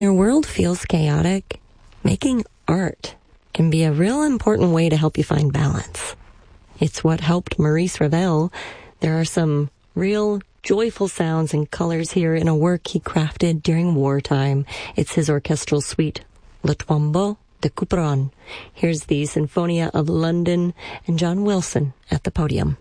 Your world feels chaotic. Making art can be a real important way to help you find balance. It's what helped Maurice Ravel. There are some real joyful sounds and colors here in a work he crafted during wartime. It's his orchestral suite, Le Tombeau de Couperon. Here's the Sinfonia of London and John Wilson at the podium.